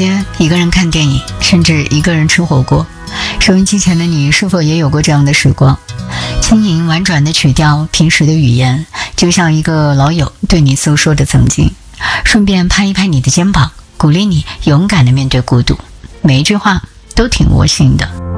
街，一个人看电影，甚至一个人吃火锅。收音机前的你是否也有过这样的时光？轻盈婉转的曲调，平时的语言，就像一个老友对你诉说的曾经，顺便拍一拍你的肩膀，鼓励你勇敢地面对孤独。每一句话都挺窝心的。